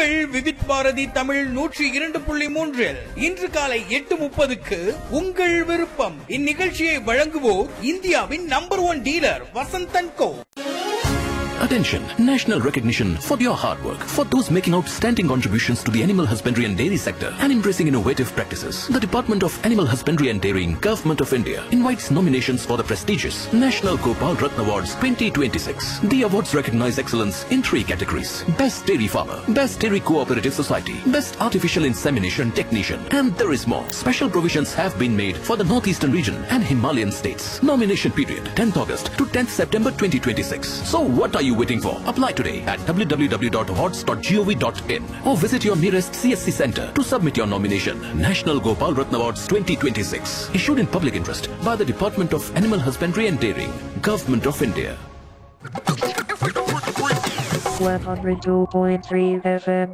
உங்கள் விவித் பாரதி தமிழ் 102.3 இன்று காலை 8:30க்கு உங்கள் விருப்பம். இந்நிகழ்ச்சியை வழங்குவோர் இந்தியாவின் number 1 dealer Vasanthan go. Attention! National recognition for your hard work. For those making outstanding contributions to the animal husbandry and dairy sector and embracing innovative practices, the Department of Animal Husbandry and Dairying, Government of India invites nominations for the prestigious National Gopal Ratna Awards 2026. The awards recognize excellence in 3 categories: Best Dairy Farmer, Best Dairy Cooperative Society, Best Artificial Insemination Technician, and there is more. Special provisions have been made for the Northeastern region and Himalayan states. Nomination period 10th August to 10th September 2026. So what are you waiting for? Apply today at www.awards.gov.in or visit your nearest CSC center to submit your nomination. National Gopal Ratna Awards 2026. Issued in public interest by the Department of Animal Husbandry and Dairying, Government of India. 102.3 FM.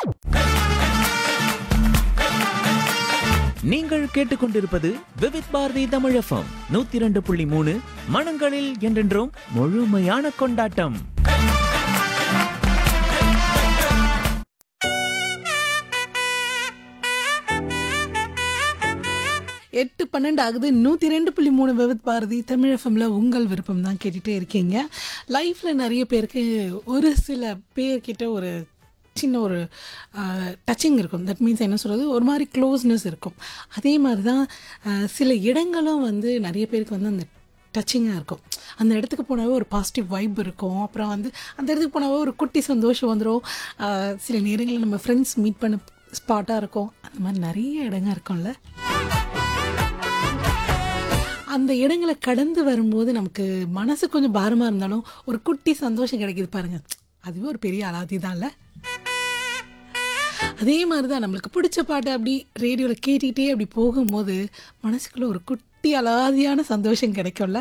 நீங்கள் கேட்டுக்கொண்டிருப்பது Vividh Bharathi Tamil FM 102.3 மனங்களில் என்றென்றும் முழுமையான கொண்டாட்டம். எட்டு 12 ஆகுது. 102.3 விவித் பாரதி தமிழ் எஃப்எம்ல உங்கள் விருப்பம் தான் கேட்டுகிட்டே இருக்கீங்க. லைஃப்பில் நிறைய பேருக்கு ஒரு சில பேர்கிட்ட ஒரு சின்ன ஒரு டச்சிங் இருக்கும். தட் மீன்ஸ் என்ன சொல்கிறது, ஒரு மாதிரி க்ளோஸ்னஸ் இருக்கும். அதே மாதிரி தான் சில இடங்களும் வந்து நிறைய பேருக்கு வந்து அந்த டச்சிங்காக இருக்கும். அந்த இடத்துக்கு போனாவே ஒரு பாசிட்டிவ் வைப் இருக்கும். அப்புறம் வந்து அந்த இடத்துக்கு போனாவே ஒரு குட்டி சந்தோஷம் வந்துடும். சில நேரங்களில் நம்ம ஃப்ரெண்ட்ஸ் மீட் பண்ண ஸ்பாட்டாக இருக்கும். அந்த மாதிரி நிறைய இடங்க இருக்கும்ல. அந்த இடங்களை கடந்து வரும்போது நமக்கு மனசு கொஞ்சம் பாரமாக இருந்தாலும் ஒரு குட்டி சந்தோஷம் கிடைக்கிது பாருங்கள். அதுவே ஒரு பெரிய அலாதி தான்ல. அதே மாதிரி தான் நம்மளுக்கு பிடிச்ச பாட்டை அப்படி ரேடியோவில் கேட்டுக்கிட்டே அப்படி போகும்போது மனசுக்குள்ளே ஒரு குட்டி அலாதியான சந்தோஷம் கிடைக்கும்ல.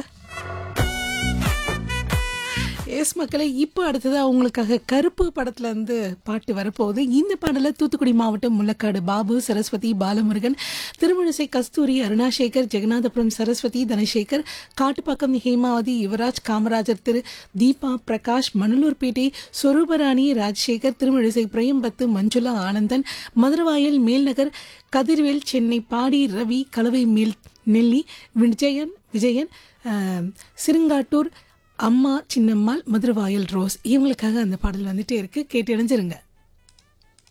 எஸ் மக்களே, இப்போ அடுத்தது அவங்களுக்காக கருப்பு படத்துலேருந்து பாட்டு வரப்போகுது. இந்த பாடலில் தூத்துக்குடி மாவட்டம் முள்ளக்காடு பாபு, சரஸ்வதி, பாலமுருகன், திருமணிசை கஸ்தூரி, அருணாசேகர், ஜெகநாதபுரம் சரஸ்வதி, தனசேகர், காட்டுப்பாக்கம் ஹேமாவதி, யுவராஜ், காமராஜர் திரு, தீபா, பிரகாஷ், மணலூர்பேட்டை சொரூபராணி, ராஜசேகர், திருமணிசை பிரயம்பத்து, மஞ்சுளா, ஆனந்தன், மதுரவாயல், மேல்நகர், கதிர்வேல், சென்னை, பாடி, ரவி, கலவை மேல் நெல்லி, விஜயன், சிறுங்காட்டூர் அம்மா, சின்னம்மாள், மதுரவாயல் ரோஸ், இவங்களுக்காக அந்த பாடல் வந்துட்டே இருக்கு. கேட்டு இணைஞ்சிருங்க.